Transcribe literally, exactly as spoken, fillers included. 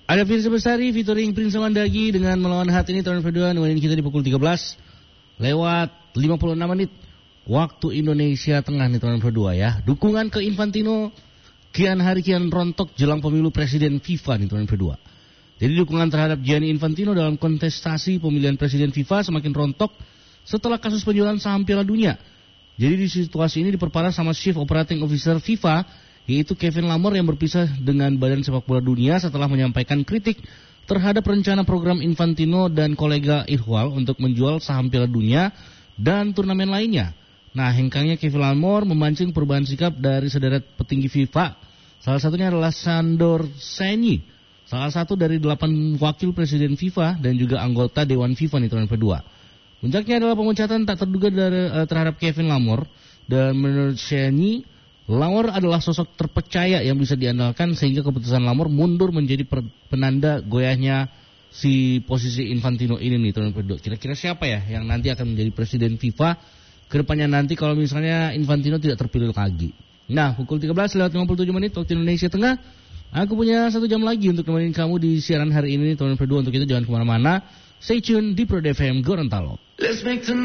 Ada Firza Besari featuring Prince Wandagi dengan Melawan Hati ini tahun kedua nemenin kita di pukul tiga belas lewat lima puluh enam menit waktu Indonesia Tengah nih tahun kedua ya. Dukungan ke Infantino kian hari kian rontok jelang pemilu presiden FIFA nih tahun kedua. Jadi dukungan terhadap Gianni Infantino dalam kontestasi pemilihan presiden FIFA semakin rontok setelah kasus penjualan saham Piala Dunia. Jadi di situasi ini diperparah sama Chief Operating Officer FIFA yaitu Kevin Lamar yang berpisah dengan Badan Sepak Bola Dunia setelah menyampaikan kritik terhadap rencana program Infantino dan kolega Ihwal untuk menjual saham Piala Dunia dan turnamen lainnya. Nah, hengkangnya Kevin Lamar memancing perubahan sikap dari sederet petinggi FIFA. Salah satunya adalah Sandor Senyi, salah satu dari delapan wakil presiden FIFA dan juga anggota Dewan FIFA nih tahun kedua. Puncaknya adalah pemecatan tak terduga dari, uh, terhadap Kevin Lamar dan menurut Senyi, Lamar adalah sosok terpercaya yang bisa diandalkan sehingga keputusan Lamar mundur menjadi per, penanda goyahnya si posisi Infantino ini nih tahun kedua. Kira-kira siapa ya yang nanti akan menjadi presiden FIFA kedepannya nanti kalau misalnya Infantino tidak terpilih lagi. Nah, pukul tiga belas lewat lima puluh tujuh menit waktu Indonesia Tengah. Aku punya satu jam lagi untuk nemenin kamu di siaran hari ini tahun kedua. Untuk itu jangan kemana-mana. Stay tune di Pro F M Gorontalo. Let's make